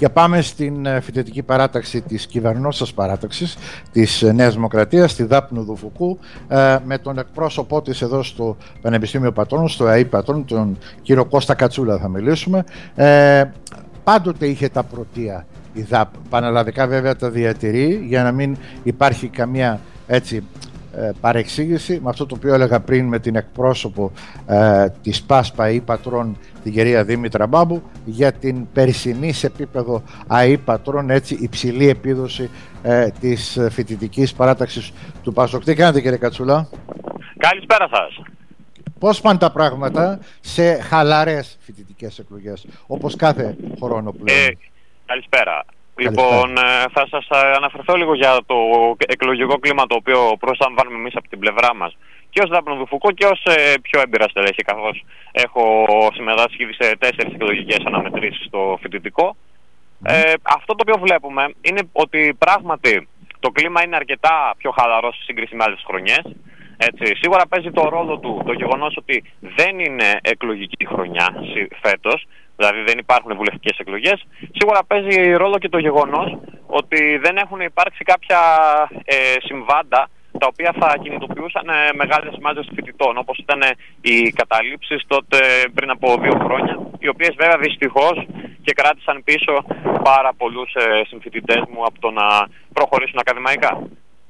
Και πάμε στην φοιτητική παράταξη της κυβερνώσας παράταξης της Νέας Δημοκρατίας, τη Δάπνου Δουφουκού, με τον εκπρόσωπό της εδώ στο Πανεπιστήμιο Πατρών, στο ΑΕΗ Πατρών, τον κύριο Κώστα Κατσούλα θα μιλήσουμε. Ε, πάντοτε είχε τα πρωτεία η ΔΑΠ, πανελλαδικά βέβαια τα διατηρεί για να μην υπάρχει καμία έτσι παρεξήγηση με αυτό το οποίο έλεγα πριν με την εκπρόσωπο ε, της ΠΑΣΠΑ ΑΕΗ Πατρών, την κυρία Δήμητρα Μπάμπου, για την περσινή σε επίπεδο ΑΕΗ Πατρών έτσι υψηλή επίδοση ε, της φοιτητικής παράταξης του ΠΑΣΟΚ. Τι κάνετε, κύριε Κατσούλα? Καλησπέρα σας. Πώς πάνε τα πράγματα σε χαλαρές φοιτητικές εκλογές, όπως κάθε χρόνο πλέον? Ε, καλησπέρα. Λοιπόν, θα σας αναφερθώ λίγο για το εκλογικό κλίμα το οποίο προσλαμβάνουμε εμείς από την πλευρά μας και ως Δάπνου Δουφουκού και ως πιο έμπειρα στελέχη, καθώς έχω συμμετάσχει σε τέσσερις εκλογικές αναμετρήσεις στο φοιτητικό. Mm. Ε, αυτό το οποίο βλέπουμε είναι ότι πράγματι το κλίμα είναι αρκετά πιο χαλαρό σε σύγκριση με άλλες χρονιές. Έτσι, σίγουρα παίζει το ρόλο του το γεγονός ότι δεν είναι εκλογική χρονιά φέτος, δηλαδή δεν υπάρχουν βουλευτικές εκλογές. Σίγουρα παίζει ρόλο και το γεγονός ότι δεν έχουν υπάρξει κάποια ε, συμβάντα τα οποία θα κινητοποιούσαν ε, μεγάλες μάζες φοιτητών, όπως ήταν ε, οι καταλήψεις τότε πριν από δύο χρόνια, οι οποίες βέβαια δυστυχώς και κράτησαν πίσω πάρα πολλούς ε, συμφοιτητές μου από το να προχωρήσουν ακαδημαϊκά.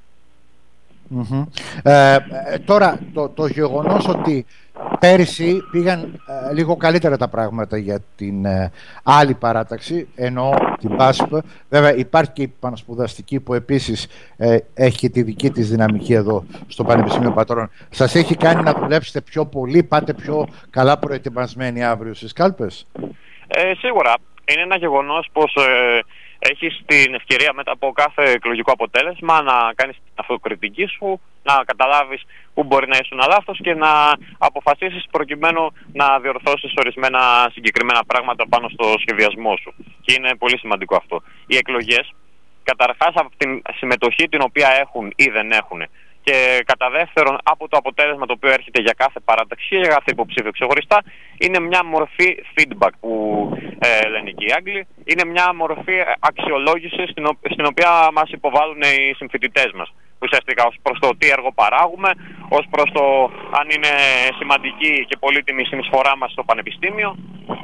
Mm-hmm. Ε, τώρα το, το γεγονός ότι πέρυσι πήγαν ε, λίγο καλύτερα τα πράγματα για την ε, άλλη παράταξη, εννοώ την ΠΑΣΠ, βέβαια υπάρχει και η πανασπουδαστική που επίσης ε, έχει τη δική της δυναμική εδώ στο Πανεπιστήμιο Πατρών. Σας έχει κάνει να δουλέψετε πιο πολύ, πάτε πιο καλά προετοιμασμένοι αύριο στις κάλπες? Ε, σίγουρα είναι ένα γεγονός πως ε, έχεις την ευκαιρία μετά από κάθε εκλογικό αποτέλεσμα να κάνεις την αυτοκριτική σου, να καταλάβεις πού μπορεί να ήσουν λάθος και να αποφασίσεις προκειμένου να διορθώσεις ορισμένα συγκεκριμένα πράγματα πάνω στο σχεδιασμό σου. Και είναι πολύ σημαντικό αυτό. Οι εκλογές, καταρχάς από την συμμετοχή την οποία έχουν ή δεν έχουν, και κατά δεύτερον από το αποτέλεσμα το οποίο έρχεται για κάθε παράταξη και για κάθε υποψήφιο ξεχωριστά, είναι μια μορφή feedback που ε, λένε και οι Άγγλοι, είναι μια μορφή αξιολόγησης στην, ο, στην οποία μας υποβάλλουν οι συμφοιτητές μας. Ουσιαστικά ως προς το τι έργο παράγουμε, ως προς το αν είναι σημαντική και πολύτιμη η συνεισφορά μας στο πανεπιστήμιο.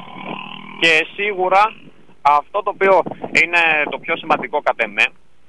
Και σίγουρα αυτό το οποίο είναι το πιο σημαντικό κατ' εμέ,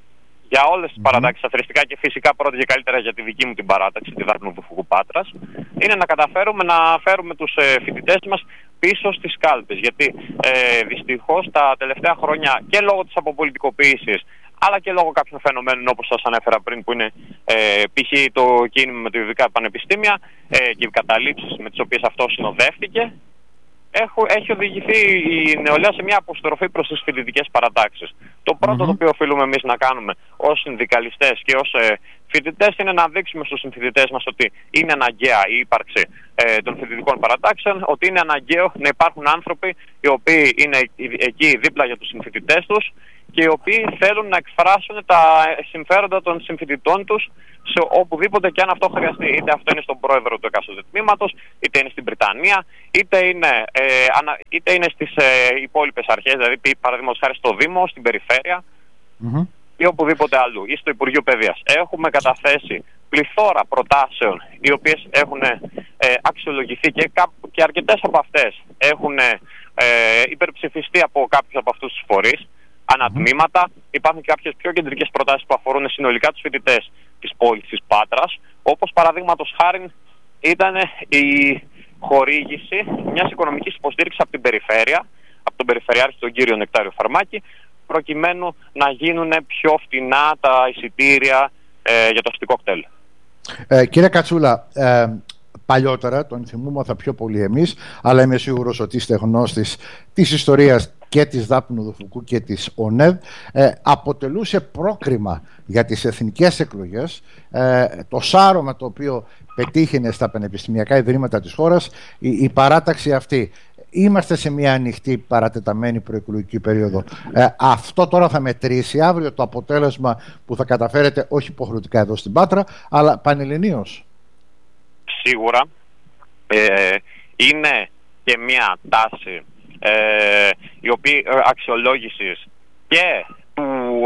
για όλες τις παρατάξεις αθρηστικά και φυσικά πρώτα και καλύτερα για τη δική μου την παράταξη, τη Δάπνου Δουφουκού Πάτρας, είναι να καταφέρουμε να φέρουμε τους ε, φοιτητές μας πίσω στις κάλπες. Γιατί ε, δυστυχώς τα τελευταία χρόνια και λόγω της αποπολιτικοποίησης, αλλά και λόγω κάποιων φαινομένων όπως σας ανέφερα πριν, που είναι ε, π.χ. το κίνημα με τα ειδικά πανεπιστήμια ε, και οι καταλήψεις με τις οποίες αυτό συνοδεύτηκε, Έχω, έχει οδηγηθεί η νεολαία σε μια αποστροφή προς τις φοιτητικές παρατάξεις. Το πρώτο mm-hmm. το οποίο οφείλουμε εμείς να κάνουμε ως συνδικαλιστές και ως ε, φοιτητές είναι να δείξουμε στους συμφοιτητές μας ότι είναι αναγκαία η ύπαρξη ε, των φοιτητικών παρατάξεων, ότι είναι αναγκαίο να υπάρχουν άνθρωποι οι οποίοι είναι εκεί δίπλα για τους συμφοιτητές τους και οι οποίοι θέλουν να εκφράσουν τα συμφέροντα των συμφοιτητών τους σε οπουδήποτε και αν αυτό χρειαστεί. Είτε αυτό είναι στον πρόεδρο του εκάστοτε τμήματος, είτε είναι στην Βρυτανία, είτε είναι, ε, ανα, είτε είναι στις ε, υπόλοιπες αρχές, δηλαδή παραδείγματος χάρη στο Δήμο, στην περιφέρεια mm-hmm. ή οπουδήποτε αλλού, ή στο Υπουργείο Παιδείας. Έχουμε καταθέσει πληθώρα προτάσεων οι οποίες έχουν ε, αξιολογηθεί και, και αρκετές από αυτές έχουν ε, υπερψηφιστεί από κάποιους από αυτούς τους φορείς. Ανατμήματα. Υπάρχουν και κάποιες πιο κεντρικές προτάσεις που αφορούν συνολικά τους φοιτητές της πόλης της Πάτρας, όπως παραδείγματος χάριν ήταν η χορήγηση μιας οικονομικής υποστήριξης από την περιφέρεια, από τον Περιφερειάρχη τον κύριο Νεκτάριο Φαρμάκη, προκειμένου να γίνουν πιο φτηνά τα εισιτήρια ε, για το αστικό κτέλ. Ε, κύριε Κατσούλα, ε, παλιότερα, τον θυμούμαθα πιο πολύ εμείς, αλλά είμαι σίγουρος ότι είστε γνώστης της ιστορίας και της Δάπνου Δουφουκού και της ΟΝΕΔ, ε, αποτελούσε πρόκριμα για τις εθνικές εκλογές ε, το σάρωμα το οποίο πετύχαινε στα πανεπιστημιακά ιδρύματα της χώρας η, η παράταξη αυτή. Είμαστε σε μια ανοιχτή παρατεταμένη προεκλογική περίοδο. Ε, αυτό τώρα θα μετρήσει αύριο το αποτέλεσμα που θα καταφέρετε όχι υποχρεωτικά εδώ στην Πάτρα, αλλά πανελληνίως. Σίγουρα ε, είναι και μια τάση Ε, η οποία αξιολόγησης και του,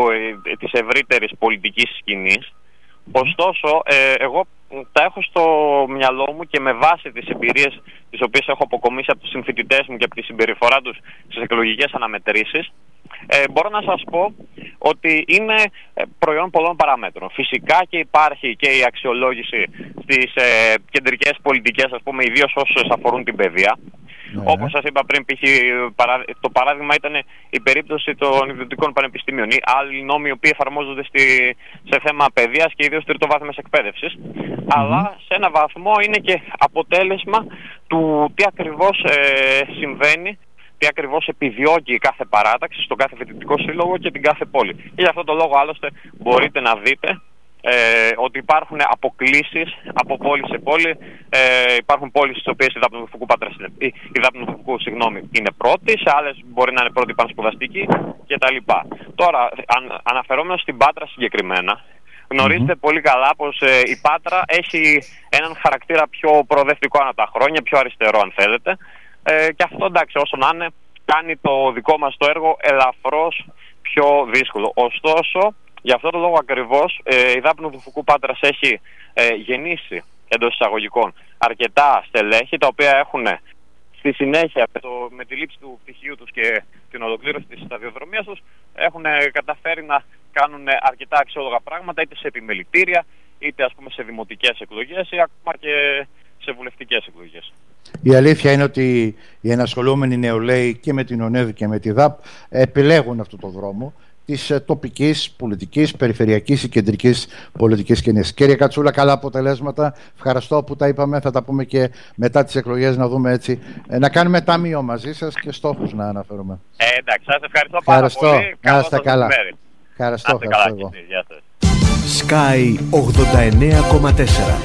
ε, της ευρύτερης πολιτικής σκηνής. Ωστόσο, ε, εγώ τα έχω στο μυαλό μου και με βάση τις εμπειρίες τις οποίες έχω αποκομίσει από τους συμφοιτητές μου και από τη συμπεριφορά τους στις εκλογικές αναμετρήσεις, ε, μπορώ να σας πω ότι είναι προϊόν πολλών παραμέτρων. Φυσικά και υπάρχει και η αξιολόγηση στις ε, κεντρικές πολιτικές, ας πούμε, ιδίως όσες αφορούν την παιδεία. Ναι. Όπως σας είπα πριν, π.χ. το παράδειγμα ήταν η περίπτωση των ιδιωτικών πανεπιστημίων ή άλλοι νόμοι οι οποίοι εφαρμόζονται στη, σε θέμα παιδείας και ιδίως τριτοβάθμιας εκπαίδευσης. Mm-hmm. Αλλά σε ένα βαθμό είναι και αποτέλεσμα του τι ακριβώς ε, συμβαίνει, τι ακριβώς επιδιώκει κάθε παράταξη στον κάθε φοιτητικό σύλλογο και την κάθε πόλη. Και για αυτόν τον λόγο άλλωστε μπορείτε να δείτε Ε, ότι υπάρχουν αποκλίσεις από πόλη σε πόλη. Ε, υπάρχουν πόλεις στις οποίες η Δάπνο-Δουφουκού η, η Δάπνο-Δουφουκού, συγγνώμη, είναι πρώτη, σε άλλες μπορεί να είναι πρώτη πανspουδαστική κτλ. Τώρα, αν, αναφερόμενος στην Πάτρα συγκεκριμένα, γνωρίζετε mm-hmm. πολύ καλά πως ε, η Πάτρα έχει έναν χαρακτήρα πιο προοδευτικό ανά τα χρόνια, πιο αριστερό αν θέλετε. Ε, και αυτό, εντάξει, όσο να είναι, κάνει το δικό μας το έργο ελαφρώς πιο δύσκολο. Ωστόσο, για αυτόν τον λόγο ακριβώς ε, η Δάπνο-Δουφουκού Πάτρας έχει ε, γεννήσει εντός εισαγωγικών αρκετά στελέχη, τα οποία έχουν στη συνέχεια με, το, με τη λήψη του πτυχίου τους και την ολοκλήρωση της σταδιοδρομίας τους έχουν καταφέρει να κάνουν αρκετά αξιόλογα πράγματα, είτε σε επιμελητήρια, είτε ας πούμε σε δημοτικές εκλογές ή ακόμα και σε βουλευτικές εκλογές. Η αλήθεια είναι ότι οι ενασχολούμενοι νεολαίοι και με την ΟΝΕΔ και με τη ΔΑΠ επιλέγουν αυτό το δρόμο της τοπικής, πολιτικής, περιφερειακής ή κεντρικής πολιτικής σκηνής. Κύριε Κατσούλα, καλά αποτελέσματα. Ευχαριστώ που τα είπαμε. Θα τα πούμε και μετά τις εκλογές, να δούμε έτσι, να κάνουμε ταμείο μαζί σας και στόχους να αναφέρουμε. Ε, εντάξει, σας ευχαριστώ πάρα πολύ. Να είστε καλά. Ευχαριστώ, ευχαριστώ εγώ. Sky ογδόντα εννέα κόμμα τέσσερα.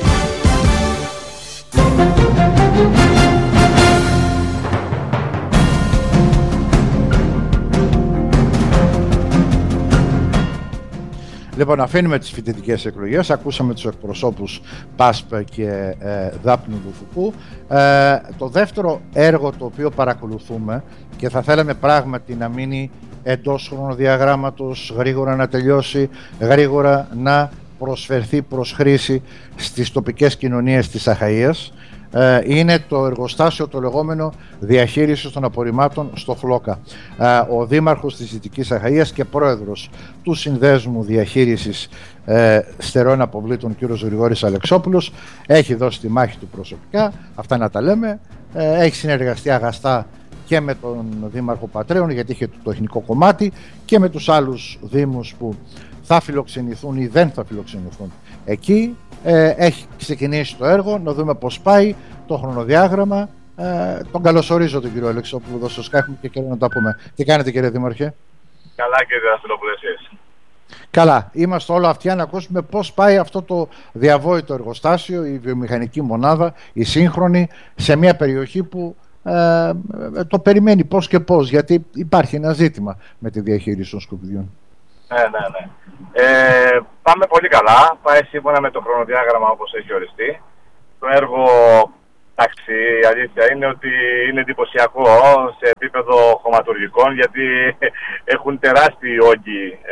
Λοιπόν, αφήνουμε τις φοιτητικές εκλογές, ακούσαμε τους εκπροσώπους ΠΑΣΠ και ε, Δάπνου-Δουφουκού. Ε, το δεύτερο έργο το οποίο παρακολουθούμε και θα θέλαμε πράγματι να μείνει εντός χρονοδιαγράμματος, γρήγορα να τελειώσει, γρήγορα να προσφερθεί προς χρήση στις τοπικές κοινωνίες της Αχαΐας, ε, είναι το εργοστάσιο το λεγόμενο διαχείρισης των απορριμμάτων στο Φλόκα. Ε, ο δήμαρχος της Δυτικής Αχαΐας και πρόεδρος του Συνδέσμου Διαχείρισης ε, Στερεών Αποβλήτων, κ. Γρηγόρης Αλεξόπουλος, έχει δώσει τη μάχη του προσωπικά, αυτά να τα λέμε, ε, έχει συνεργαστεί αγαστά και με τον Δήμαρχο Πατρέων, γιατί είχε το τεχνικό κομμάτι, και με τους άλλους δήμους που θα φιλοξενηθούν ή δεν θα φιλοξενηθούν εκεί. Ε, έχει ξεκινήσει το έργο, να δούμε πώς πάει το χρονοδιάγραμμα. Ε, τον καλωσορίζω τον κύριο Αλεξόπουλο εδώ στο Sky, έχουμε και καιρό να τα πούμε. Τι κάνετε, κύριε Δήμαρχε? Καλά, κύριε Αστυλόπουλε, εσείς? Καλά, είμαστε όλα αυτιά να ακούσουμε πώς πάει αυτό το διαβόητο εργοστάσιο, η βιομηχανική μονάδα, η σύγχρονη, σε μια περιοχή που ε, το περιμένει πώς και πώς, γιατί υπάρχει ένα ζήτημα με τη διαχείριση των σκουπιδιών. Ναι, ναι, ναι. Ε, πάμε πολύ καλά. Πάει σύμφωνα με το χρονοδιάγραμμα όπως έχει οριστεί. Το έργο, εντάξει, η αλήθεια είναι ότι είναι εντυπωσιακό σε επίπεδο χωματουργικών, γιατί έχουν τεράστιοι όγκοι ε,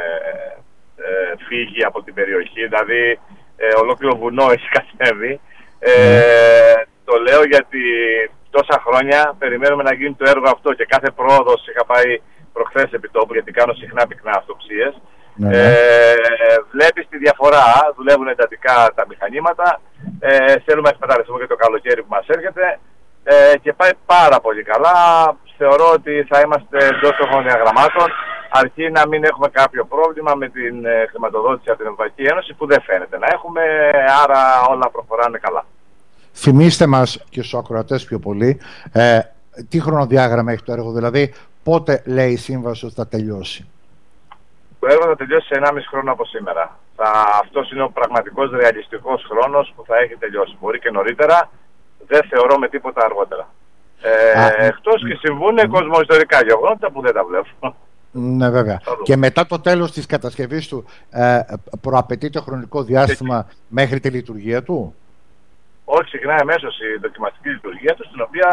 ε, φύγει από την περιοχή. Δηλαδή, ε, ολόκληρο βουνό έχει κατέβει. Ε, mm. Το λέω γιατί τόσα χρόνια περιμένουμε να γίνει το έργο αυτό και κάθε πρόοδος, είχα πάει προχθές επί τόπου, γιατί κάνω συχνά πυκνά αυτοψίες. Ναι. Ε, βλέπεις τη διαφορά, δουλεύουν εντατικά τα μηχανήματα, ε, θέλουμε να εκμεταλλευτούμε και το καλοκαίρι που μας έρχεται, ε, και πάει πάρα πολύ καλά. Θεωρώ ότι θα είμαστε εντός των χρονοδιαγραμμάτων, αρκεί να μην έχουμε κάποιο πρόβλημα με την ε, χρηματοδότηση από την Ευρωπαϊκή Ένωση, που δεν φαίνεται να έχουμε, άρα όλα προχωράνε καλά. Θυμήστε μας και στους ακροατές πιο πολύ, ε, τι χρονοδιάγραμμα έχει το έργο, δηλαδή πότε λέει η σύμβαση ότι θα τελειώσει? Το έργο θα τελειώσει σε ενάμιση χρόνο από σήμερα. Θα, αυτός είναι ο πραγματικός ρεαλιστικός χρόνος που θα έχει τελειώσει. Μπορεί και νωρίτερα, δεν θεωρώ με τίποτα αργότερα. Ε, εκτός και συμβούν mm. κοσμοϊστορικά γεγονότα που δεν τα βλέπω. Ναι, βέβαια. Και μετά το τέλος της κατασκευής του, ε, προαπαιτείται χρονικό διάστημα και... μέχρι τη λειτουργία του? Όχι, ξεκινάει αμέσως η δοκιμαστική λειτουργία του, στην οποία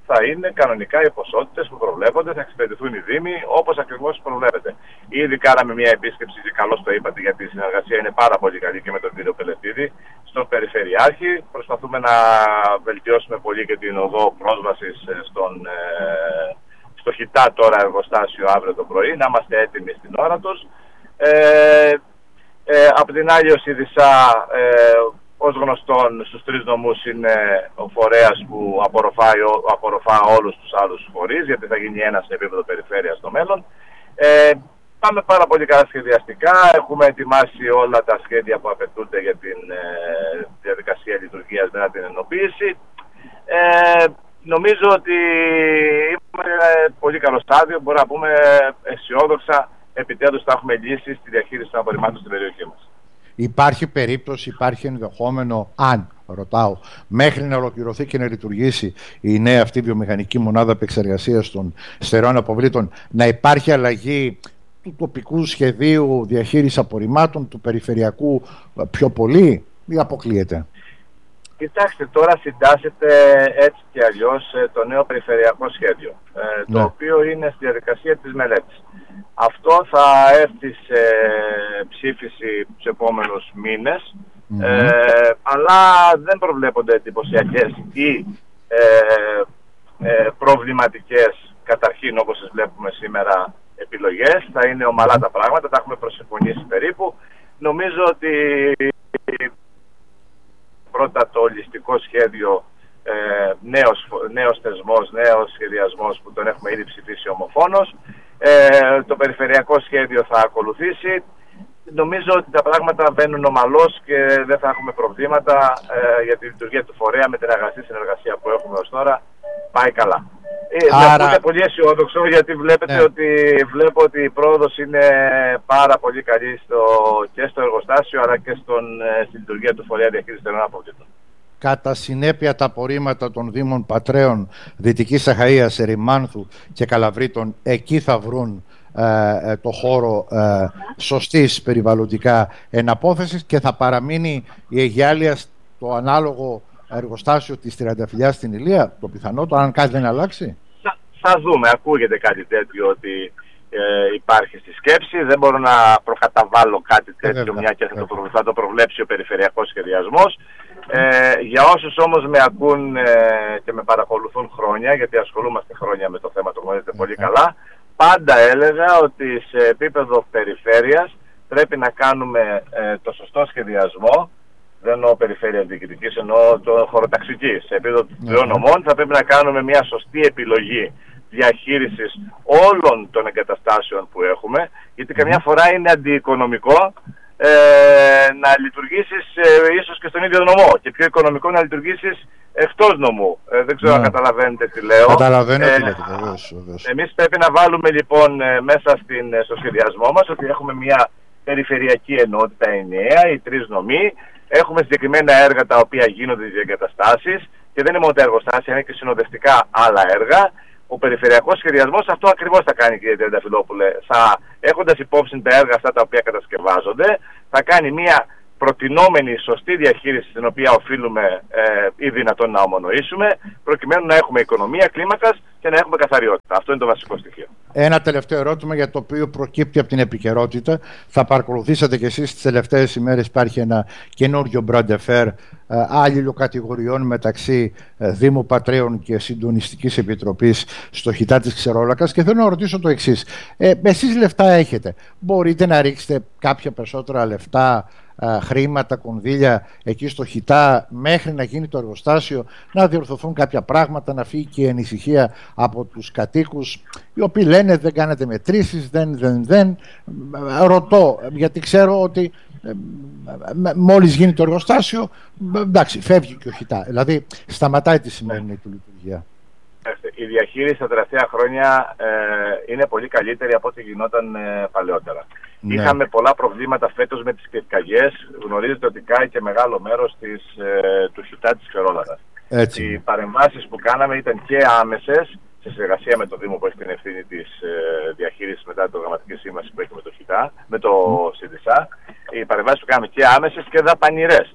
θα είναι κανονικά οι ποσότητες που προβλέπονται, θα εξυπηρετηθούν οι Δήμοι όπως ακριβώς προβλέπεται. Ήδη κάναμε μια επίσκεψη και καλώς το είπατε, γιατί η συνεργασία είναι πάρα πολύ καλή και με τον κύριο Πελετίδη στον Περιφερειάρχη. Προσπαθούμε να βελτιώσουμε πολύ και την οδό πρόσβασης στον, ε, στο Χιτά τώρα εργοστάσιο αύριο το πρωί, να είμαστε έτοιμοι στην ώρα τους. Ε, ε, απ' την άλλη ο ΣΥΔΙΣΑ, ε, ως γνωστόν στους τρεις νομούς, είναι ο φορέας που απορροφάει, απορροφά όλους τους άλλους φορείς, γιατί θα γίνει ένα σε επίπεδο περιφέρειας στο μέλλον. Ε, πάμε πάρα πολύ καλά σχεδιαστικά, έχουμε ετοιμάσει όλα τα σχέδια που απαιτούνται για την ε, διαδικασία λειτουργίας μετά την ενοποίηση. Ε, νομίζω ότι είμαστε σε πολύ καλό στάδιο, μπορούμε να πούμε αισιόδοξα, επιτέλους θα έχουμε λύσει στη διαχείριση των απορριμμάτων στην περιοχή μας. Υπάρχει περίπτωση, υπάρχει ενδεχόμενο, αν ρωτάω, μέχρι να ολοκληρωθεί και να λειτουργήσει η νέα αυτή βιομηχανική μονάδα επεξεργασίας των στερεών αποβλήτων, να υπάρχει αλλαγή του τοπικού σχεδίου διαχείρισης απορριμμάτων, του περιφερειακού πιο πολύ, ή αποκλείεται? Κοιτάξτε, τώρα συντάσσεται έτσι και αλλιώς το νέο περιφερειακό σχέδιο, ναι. το οποίο είναι στη διαδικασία της μελέτης. Αυτό θα έρθει σε ψήφιση τους επόμενους μήνες, mm-hmm. ε, αλλά δεν προβλέπονται εντυπωσιακές ή ε, ε, προβληματικές, καταρχήν όπως τις βλέπουμε σήμερα, επιλογές. Θα είναι ομαλά τα πράγματα, τα έχουμε προσυμφωνήσει περίπου. Νομίζω ότι πρώτα το ολιστικό σχέδιο, ε, νέος, νέος θεσμός, νέος σχεδιασμός που τον έχουμε ήδη ψηφίσει ομοφόνος. Ε, το περιφερειακό σχέδιο θα ακολουθήσει. Νομίζω ότι τα πράγματα βαίνουν ομαλώς και δεν θα έχουμε προβλήματα ε, για τη λειτουργία του φορέα με την αγαστή συνεργασία που έχουμε ως τώρα. Πάει καλά. Άρα... Είναι πολύ αισιόδοξο, γιατί βλέπετε ναι. ότι, βλέπω ότι η πρόοδος είναι πάρα πολύ καλή στο, και στο εργοστάσιο αλλά και στον, ε, στη λειτουργία του φορέα διαχείρισης στερεών αποβλήτων. Κατά συνέπεια τα απορρίμματα των Δήμων Πατρέων, Δυτικής Αχαΐας, Ερημάνθου και Καλαβρίτων, εκεί θα βρουν ε, το χώρο ε, σωστής περιβαλλοντικά εναπόθεσης και θα παραμείνει η Αιγιάλεια στο ανάλογο εργοστάσιο της Τριανταφυλλιάς στην Ηλία, το πιθανό, το αν κάτι δεν αλλάξει? Θα, θα δούμε, ακούγεται κάτι τέτοιο ότι ε, υπάρχει στη σκέψη. Δεν μπορώ να προκαταβάλω κάτι τέτοιο, ε, μια και θα το, θα το προβλέψει ο περιφερειακός σχεδιασμός. Ε, για όσους όμως με ακούν ε, και με παρακολουθούν χρόνια, γιατί ασχολούμαστε χρόνια με το θέμα, το γνωρίζετε πολύ καλά, πάντα έλεγα ότι σε επίπεδο περιφέρειας πρέπει να κάνουμε ε, το σωστό σχεδιασμό. Δεν εννοώ περιφέρεια διοικητικής, εννοώ το χωροταξική. Σε επίπεδο των τριών νομών θα πρέπει να κάνουμε μια σωστή επιλογή διαχείρισης όλων των εγκαταστάσεων που έχουμε, γιατί καμιά φορά είναι αντιοικονομικό ε, να λειτουργήσεις ε, ίσως και στον ίδιο νομό και πιο οικονομικό να λειτουργήσεις εκτός νομού. Ε, δεν ξέρω αν καταλαβαίνετε τι λέω. Καταλαβαίνω ε, τι λέτε, βεβαίως, βεβαίως. Εμείς πρέπει να βάλουμε λοιπόν ε, μέσα στην, στο σχεδιασμό μας ότι έχουμε μια περιφερειακή ενότητα ενιαία, οι τρεις νομοί. Έχουμε συγκεκριμένα έργα τα οποία γίνονται στις εγκαταστάσεις και δεν είναι μόνο τα εργοστάσια, είναι και συνοδευτικά άλλα έργα. Ο περιφερειακός σχεδιασμός αυτό ακριβώς θα κάνει, κύριε Τριανταφυλόπουλε. Θα, έχοντας υπόψη τα έργα αυτά τα οποία κατασκευάζονται, θα κάνει μια προτινόμενη σωστή διαχείριση, την οποία οφείλουμε ε, ή δυνατόν να ομονοήσουμε, προκειμένου να έχουμε οικονομία κλίμακας και να έχουμε καθαριότητα. Αυτό είναι το βασικό στοιχείο. Ένα τελευταίο ερώτημα, για το οποίο προκύπτει από την επικαιρότητα. Θα παρακολουθήσατε κι εσείς τις τελευταίες ημέρες, υπάρχει ένα καινούριο μπραντεφέρ αλληλοκατηγοριών μεταξύ ε, Δήμου Πατρέων και Συντονιστικής Επιτροπής στο Χιτά της Ξερόλακας, και θέλω να ρωτήσω το εξής. Ε, εσείς λεφτά έχετε, μπορείτε να ρίξετε κάποια περισσότερα λεφτά, χρήματα, κονδύλια εκεί στο Χιτά, μέχρι να γίνει το εργοστάσιο, να διορθωθούν κάποια πράγματα, να φύγει και η ανησυχία από τους κατοίκους, οι οποίοι λένε δεν κάνετε μετρήσεις, δεν, δεν, δεν. Ρωτώ, γιατί ξέρω ότι ε, μόλις γίνει το εργοστάσιο, εντάξει, φεύγει και ο Χιτά. Δηλαδή σταματάει τη σημερινή του λειτουργία. Η διαχείριση τα τελευταία χρόνια ε, είναι πολύ καλύτερη από ό,τι γινόταν ε, παλαιότερα. Ναι. Είχαμε πολλά προβλήματα φέτος με τις πυρκαγιές. Γνωρίζετε ότι κάει και μεγάλο μέρος της, ε, του Χιτά της Ξερόλακας. Οι παρεμβάσεις που κάναμε ήταν και άμεσες, σε συνεργασία με το Δήμο που έχει την ευθύνη της ε, διαχείρισης μετά την προγραμματική σύμβαση που έχει με το Χιτά, με το mm. ΣΥΔΙΣΑ. Οι παρεμβάσεις που κάναμε και άμεσες και δαπανηρές.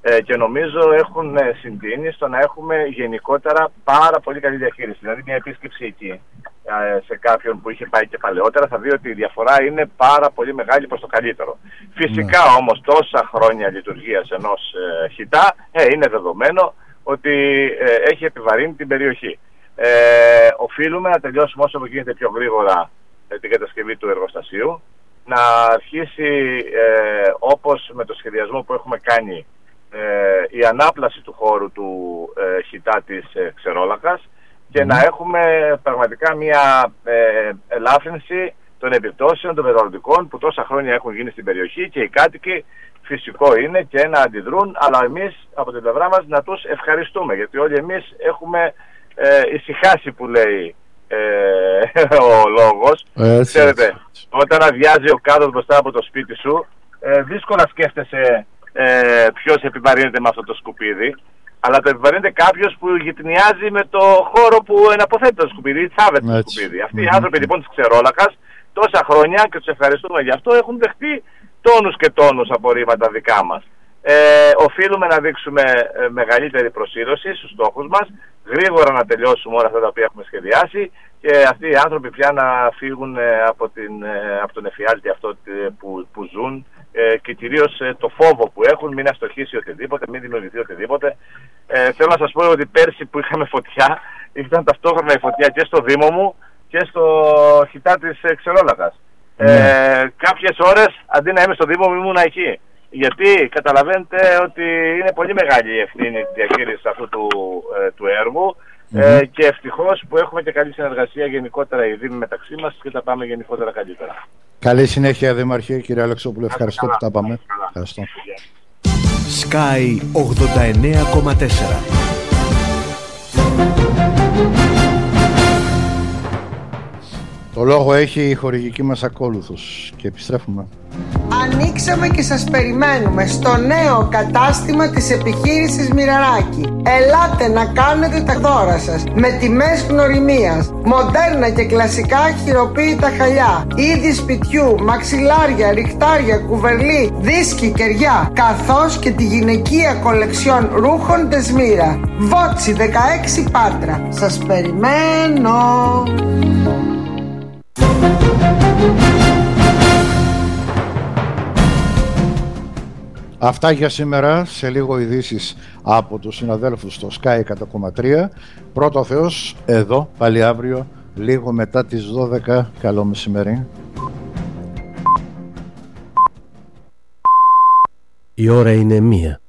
Ε, και νομίζω έχουν ε, συντείνει στο να έχουμε γενικότερα πάρα πολύ καλή διαχείριση. Δηλαδή μια επίσκεψη εκεί ε, σε κάποιον που είχε πάει και παλαιότερα θα δει ότι η διαφορά είναι πάρα πολύ μεγάλη προς το καλύτερο. Φυσικά ναι. όμως τόσα χρόνια λειτουργίας ενός ε, χιτά ε, είναι δεδομένο ότι ε, έχει επιβαρύνει την περιοχή. Ε, οφείλουμε να τελειώσουμε όσο γίνεται πιο γρήγορα ε, την κατασκευή του εργοστασίου, να αρχίσει ε, όπως με το σχεδιασμό που έχουμε κάνει Ε, η ανάπλαση του χώρου του ε, χιτά της ε, Ξερόλακας και mm. να έχουμε πραγματικά μια ε, ελάφρυνση των επιπτώσεων των περιβαλλοντικών που τόσα χρόνια έχουν γίνει στην περιοχή και οι κάτοικοι φυσικό είναι και να αντιδρούν, αλλά εμείς από την πλευρά μας να τους ευχαριστούμε, γιατί όλοι εμείς έχουμε ε, ησυχάσει που λέει ε, ο λόγος. Έτσι, ξέρετε, έτσι. Όταν αδειάζει ο κάδος μπροστά από το σπίτι σου ε, δύσκολα σκέφτεσαι Ε, ποιος επιβαρύνεται με αυτό το σκουπίδι, αλλά το επιβαρύνεται κάποιος που γειτονιάζει με το χώρο που εναποθέτει το σκουπίδι ή θάβεται το σκουπίδι. Αυτοί mm-hmm. οι άνθρωποι λοιπόν της Ξερόλακας τόσα χρόνια, και τους ευχαριστούμε γι' αυτό, έχουν δεχτεί τόνους και τόνους απορρίμματα δικά μας. Ε, οφείλουμε να δείξουμε ε, μεγαλύτερη προσήλωση στους στόχους μας, γρήγορα να τελειώσουμε όλα αυτά τα οποία έχουμε σχεδιάσει και αυτοί οι άνθρωποι πια να φύγουν ε, από, την, ε, από τον εφιάλτη αυτό ε, που, που ζουν ε, και κυρίως ε, το φόβο που έχουν, μην αστοχήσει οτιδήποτε, μην δημιουργηθεί οτιδήποτε. Ε, θέλω να σας πω ότι πέρσι που είχαμε φωτιά, ήταν ταυτόχρονα η φωτιά και στο Δήμο μου και στο χιτά της ε, Ξερόλακας. Mm. Ε, κάποιες ώρες αντί να είμαι στο Δήμο μου ήμουν εκεί. Γιατί καταλαβαίνετε ότι είναι πολύ μεγάλη η ευθύνη τη διαχείριση αυτού του, ε, του έργου mm-hmm. ε, και ευτυχώς που έχουμε και καλή συνεργασία γενικότερα οι Δήμοι μεταξύ μας και τα πάμε γενικότερα καλύτερα. Καλή συνέχεια Δημαρχέ, κύριε Αλεξόπουλο, ευχαριστώ που τα πάμε. Ευχαριστώ. Sky ογδόντα εννέα κόμμα τέσσερα. Το λόγο έχει η χορηγική μας ακόλουθος και επιστρέφουμε. Ανοίξαμε και σας περιμένουμε στο νέο κατάστημα της επιχείρησης Μοιραράκη. Ελάτε να κάνετε τα δώρα σας με τιμές γνωριμίας, μοντέρνα και κλασικά χειροποίητα χαλιά, είδη σπιτιού, μαξιλάρια, ριχτάρια, κουβερλί, δίσκοι, κεριά, καθώς και τη γυναικεία κολεξιόν ρούχων Τεσμύρα. Βότσι δεκαέξι Πάτρα. Σας περιμένω. Αυτά για σήμερα, σε λίγο ειδήσεις από τους συναδέλφους στο Sky εκατό κόμμα τρία. Πρώτο ο Θεός, εδώ πάλι αύριο, λίγο μετά τις δώδεκα. Καλό μεσημέρι. Η ώρα είναι μία.